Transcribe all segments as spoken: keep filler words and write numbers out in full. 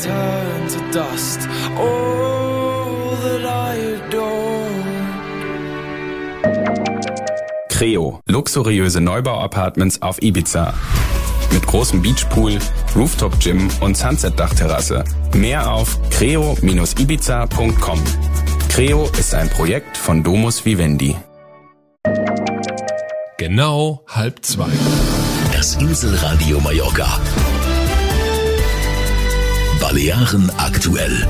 turn to dust. All that I adore. Creo, luxuriöse Neubau-Apartments auf Ibiza. Mit großem Beachpool, Rooftop-Gym und Sunset-Dachterrasse. Mehr auf creo Bindestrich ibiza Punkt com. Creo ist ein Projekt von Domus Vivendi. Genau halb zwei. Das Inselradio Mallorca. Balearen aktuell.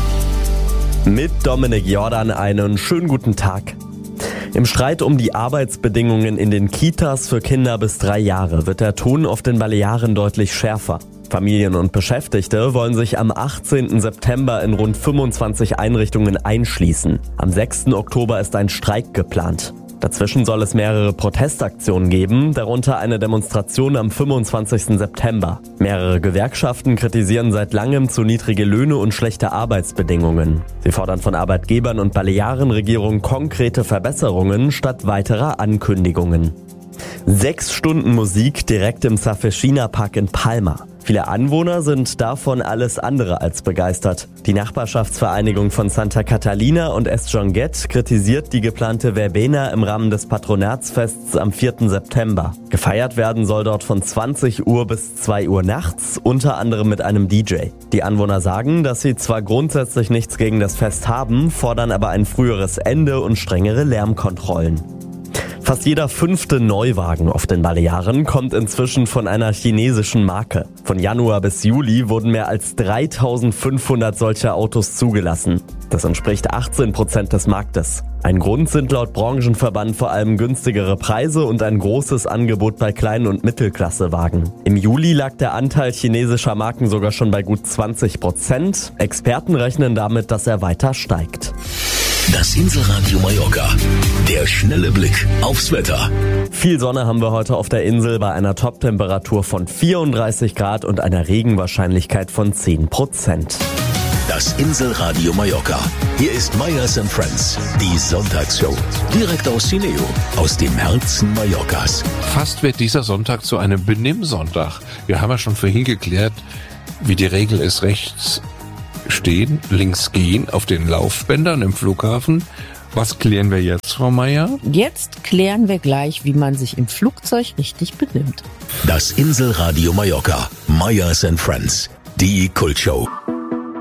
Mit Dominik Jordan einen schönen guten Tag. Im Streit um die Arbeitsbedingungen in den Kitas für Kinder bis drei Jahre wird der Ton auf den Balearen deutlich schärfer. Familien und Beschäftigte wollen sich am achtzehnten September in rund fünfundzwanzig Einrichtungen einschließen. Am sechsten Oktober ist ein Streik geplant. Dazwischen soll es mehrere Protestaktionen geben, darunter eine Demonstration am fünfundzwanzigsten September. Mehrere Gewerkschaften kritisieren seit langem zu niedrige Löhne und schlechte Arbeitsbedingungen. Sie fordern von Arbeitgebern und Balearenregierung konkrete Verbesserungen statt weiterer Ankündigungen. Sechs Stunden Musik direkt im Safeshina Park in Palma. Viele Anwohner sind davon alles andere als begeistert. Die Nachbarschaftsvereinigung von Santa Catalina und Es Jonguet kritisiert die geplante Verbena im Rahmen des Patronatsfests am vierten September. Gefeiert werden soll dort von zwanzig Uhr bis zwei Uhr nachts, unter anderem mit einem D J. Die Anwohner sagen, dass sie zwar grundsätzlich nichts gegen das Fest haben, fordern aber ein früheres Ende und strengere Lärmkontrollen. Fast jeder fünfte Neuwagen auf den Balearen kommt inzwischen von einer chinesischen Marke. Von Januar bis Juli wurden mehr als dreitausendfünfhundert solcher Autos zugelassen. Das entspricht achtzehn Prozent des Marktes. Ein Grund sind laut Branchenverband vor allem günstigere Preise und ein großes Angebot bei Klein- und Mittelklassewagen. Im Juli lag der Anteil chinesischer Marken sogar schon bei gut zwanzig Prozent. Experten rechnen damit, dass er weiter steigt. Das Inselradio Mallorca. Der schnelle Blick aufs Wetter. Viel Sonne haben wir heute auf der Insel bei einer Toptemperatur von vierunddreißig Grad und einer Regenwahrscheinlichkeit von zehn Prozent. Das Inselradio Mallorca. Hier ist Meyers and Friends, die Sonntagsshow. Direkt aus Cineo, aus dem Herzen Mallorcas. Fast wird dieser Sonntag zu einem Benimm-Sonntag. Wir haben ja schon vorhin geklärt, wie die Regel ist, rechts stehen, links gehen auf den Laufbändern im Flughafen. Was klären wir jetzt, Frau Meier? Jetzt klären wir gleich, wie man sich im Flugzeug richtig benimmt. Das Inselradio Mallorca. Meyers and Friends, die Kultshow.